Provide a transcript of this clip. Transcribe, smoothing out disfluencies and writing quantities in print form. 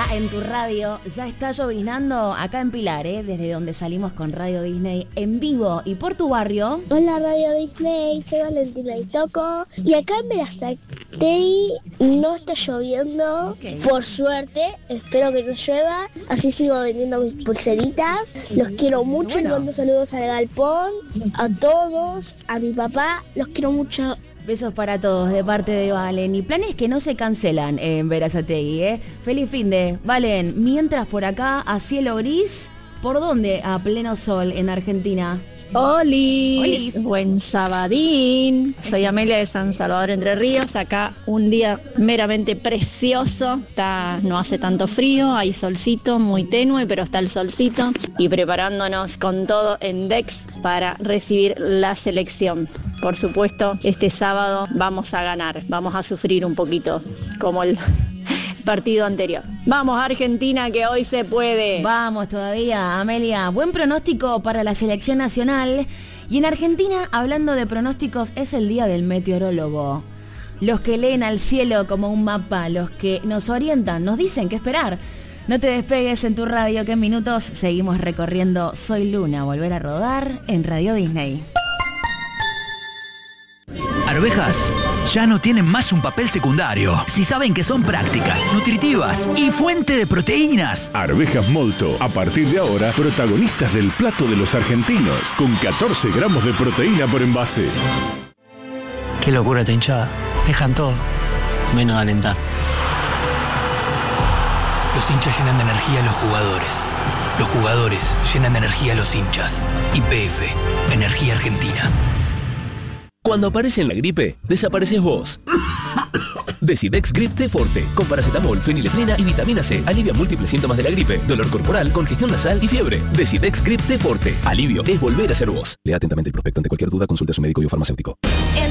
día en tu radio. Ya está llovinando acá en Pilar, desde donde salimos con Radio Disney en vivo y por tu barrio. Hola Radio Disney, soy Valentina y Toco. Y acá en Berazategui no está lloviendo, por suerte. Espero que no llueva, así sigo vendiendo mis pulseritas. Los quiero mucho, les mando saludos al galpón, a todos, a mi papá, los quiero mucho. Besos para todos de parte de Valen. Y planes que no se cancelan en Berazategui, Feliz finde, Valen. Mientras por acá, a cielo gris, ¿por dónde? A pleno sol en Argentina. Olis, buen sabadín. Soy Amelia de San Salvador, Entre Ríos. Acá un día meramente precioso. No hace tanto frío, hay solcito muy tenue, pero está el solcito. Y preparándonos con todo en Dex para recibir la selección. Por supuesto, este sábado vamos a ganar, vamos a sufrir un poquito, como el partido anterior. Vamos Argentina, que hoy se puede. Vamos todavía, Amelia. Buen pronóstico para la selección nacional. Y en Argentina, hablando de pronósticos, es el día del meteorólogo. Los que leen al cielo como un mapa, los que nos orientan, nos dicen qué esperar. No te despegues en tu radio, que en minutos seguimos recorriendo Soy Luna, volver a rodar en Radio Disney. Arvejas ya no tienen más un papel secundario. Si saben que son prácticas, nutritivas y fuente de proteínas. Arvejas Molto, a partir de ahora, protagonistas del plato de los argentinos, con 14 gramos de proteína por envase. Qué locura esta hinchada. Dejan todo, menos alentar. Los hinchas llenan de energía a los jugadores. Los jugadores llenan de energía a los hinchas. YPF, Energía Argentina. Cuando aparece en la gripe, desapareces vos. Decidex Grip T Forte, con paracetamol, fenilefrina y vitamina C, alivia múltiples síntomas de la gripe, dolor corporal, congestión nasal y fiebre. Decidex Grip T Forte, alivio es volver a ser vos. Lea atentamente el prospecto. Ante cualquier duda, consulte a su médico y o farmacéutico.